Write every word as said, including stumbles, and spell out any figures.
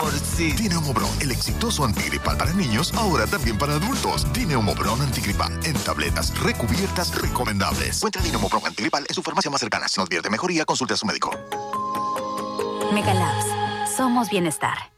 amor, sí. Dineumobron, el exitoso antigripal para niños, ahora también para adultos. Dineumobron antigripal, en tabletas recubiertas recomendables. Encuentra Dineumobron antigripal en su farmacia más cercana. Si no advierte mejoría, consulte a su médico. Mega Labs. Somos bienestar.